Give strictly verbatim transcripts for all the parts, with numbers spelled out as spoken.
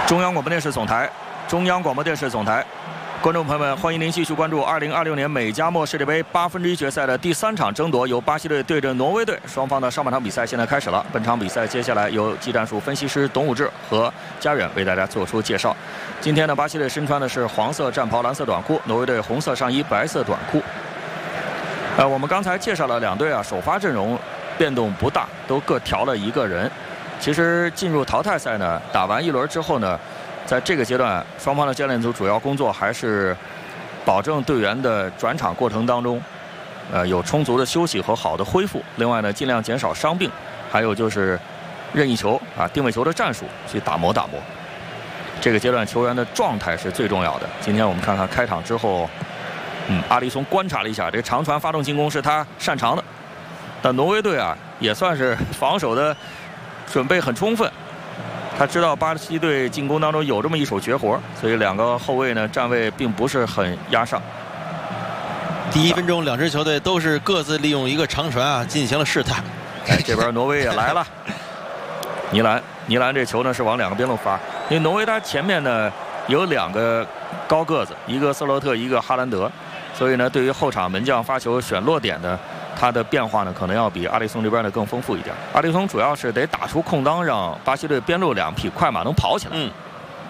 中央广播电视总台，中央广播电视总台，观众朋友们，欢迎您继续关注二零二六年美加墨世界杯八分之一决赛的第三场争夺，由巴西队对阵挪威队。双方的上半场比赛现在开始了。本场比赛接下来由技战术分析师董武志和家远为大家做出介绍。今天呢，巴西队身穿的是黄色战袍、蓝色短裤，挪威队红色上衣、白色短裤。呃，我们刚才介绍了两队啊，首发阵容变动不大，都各调了一个人。其实进入淘汰赛呢，打完一轮之后呢，在这个阶段，双方的教练组主要工作还是保证队员的转场过程当中，呃，有充足的休息和好的恢复。另外呢，尽量减少伤病，还有就是任意球啊、定位球的战术去打磨打磨。这个阶段球员的状态是最重要的。今天我们看看开场之后，嗯，阿里松观察了一下，这长传发动进攻是他擅长的，但挪威队啊也算是防守的准备很充分。他知道巴西队进攻当中有这么一手绝活，所以两个后卫呢站位并不是很压上。 第一分钟，两支球队都是各自利用一个长传啊进行了试探。 哎，这边挪威也来了，尼兰，尼兰这球呢是往两个边路发，因为挪威他前面呢有两个高个子，一个瑟洛特，一个哈兰德，所以呢对于后场门将发球选落点呢，他的变化呢可能要比阿里松这边呢更丰富一点。阿里松主要是得打出空当，让巴西队边路两匹快马能跑起来。 嗯。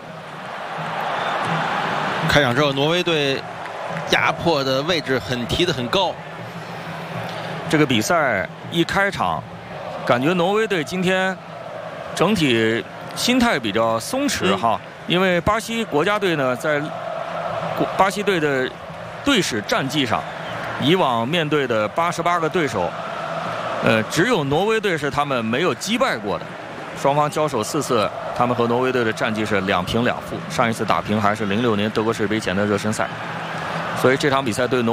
开场之后，挪威队压迫的位置很提得很高。 这个比赛一开场，感觉挪威队今天整体心态比较松弛哈，嗯、因为巴西国家队呢在巴西队的队史战绩上，以往面对的八十八个对手，呃，只有挪威队是他们没有击败过的。双方交手四次，他们和挪威队的战绩是两平两负。上一次打平还是零六年德国世界杯前的热身赛，所以这场比赛对挪